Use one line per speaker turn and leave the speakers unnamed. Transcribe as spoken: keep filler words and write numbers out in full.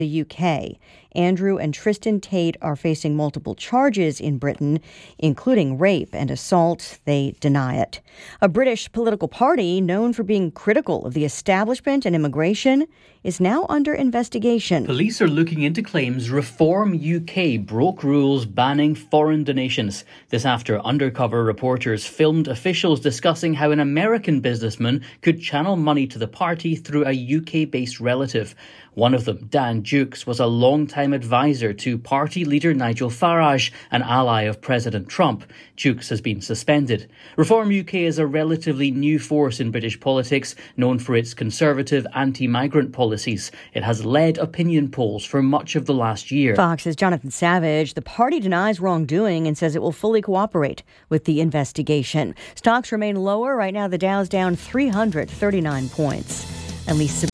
the U K. Andrew and Tristan Tate are facing multiple charges in Britain, including rape and assault. They deny it. A British political party known for being critical of the establishment and immigration is now under investigation.
Police are looking into claims Reform U K broke rules banning foreign donations. This after undercover reporters filmed officials discussing how an American businessman could channel money to the party through a U K-based relative. One of them, Dan Dukes, was a long-time advisor to party leader Nigel Farage, an ally of President Trump. Dukes has been suspended. Reform U K is a relatively new force in British politics, known for its conservative anti-migrant policies. It has led opinion polls for much of the last year.
Fox's Jonathan Savage. The party denies wrongdoing and says it will fully cooperate with the investigation. Stocks remain lower. Right now, the Dow's down three hundred thirty-nine points. And Lisa